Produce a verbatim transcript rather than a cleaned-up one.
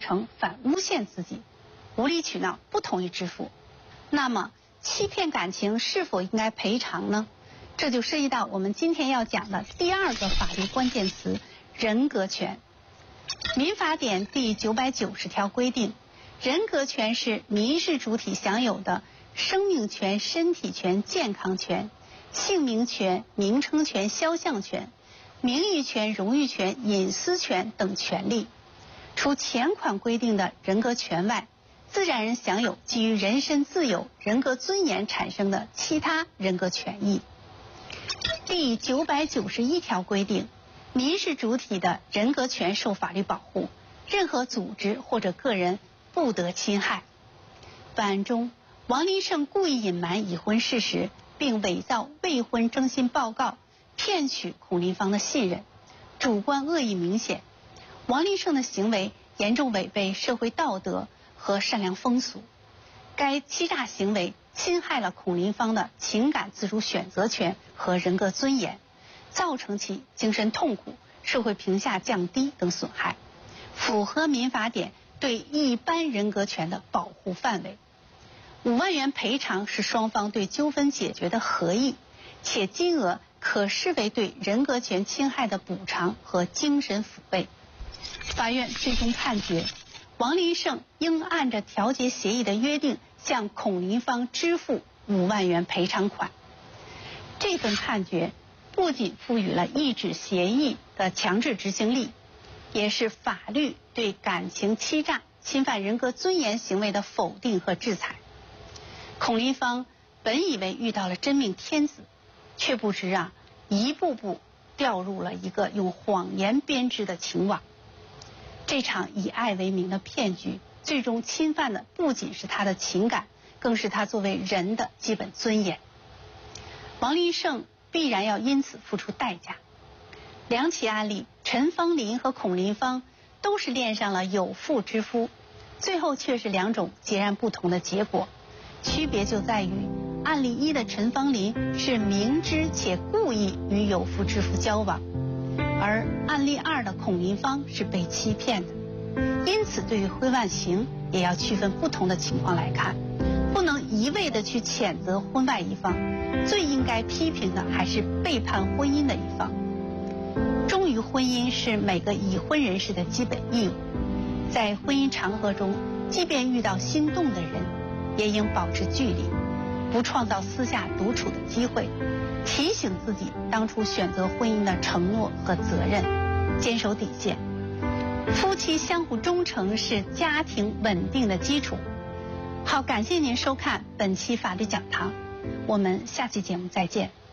成反诬陷自己，无理取闹不同意支付。那么欺骗感情是否应该赔偿呢？这就涉及到我们今天要讲的第二个法律关键词——人格权。民法典第九百九十条规定，人格权是民事主体享有的生命权、身体权、健康权、姓名权、名称权、肖像权、名誉权、荣誉权、隐私权等权利。除前款规定的人格权外，自然人享有基于人身自由、人格尊严产生的其他人格权益。第九百九十一条规定，民事主体的人格权受法律保护，任何组织或者个人不得侵害。本案中，王林胜故意隐瞒已婚事实，并伪造未婚征信报告，骗取孔林芳的信任，主观恶意明显。王林胜的行为严重违背社会道德和善良风俗，该欺诈行为侵害了孔林芳的情感自主选择权和人格尊严，造成其精神痛苦、社会评价降低等损害，符合民法典对一般人格权的保护范围。五万元赔偿是双方对纠纷解决的合意，且金额可视为对人格权侵害的补偿和精神抚慰。法院最终判决，王林胜应按照调解协议的约定向孔林芳支付五万元赔偿款。这份判决不仅赋予了一纸协议的强制执行力，也是法律对感情欺诈、侵犯人格尊严行为的否定和制裁。孔林芳本以为遇到了真命天子，却不知啊，一步步掉入了一个用谎言编织的情网。这场以爱为名的骗局，最终侵犯的不仅是他的情感，更是他作为人的基本尊严。王林胜必然要因此付出代价。两起案例，陈芳林和孔林芳都是恋上了有妇之夫，最后却是两种截然不同的结果。区别就在于，案例一的陈芳林是明知且故意与有妇之夫交往，而案例二的孔林芳是被欺骗的。因此对于婚外情也要区分不同的情况来看，不能一味的去谴责婚外一方，最应该批评的还是背叛婚姻的一方。忠于婚姻是每个已婚人士的基本义务，在婚姻长河中，即便遇到心动的人，也应保持距离，不创造私下独处的机会，提醒自己当初选择婚姻的承诺和责任，坚守底线。夫妻相互忠诚是家庭稳定的基础。好，感谢您收看本期法律讲堂，我们下期节目再见。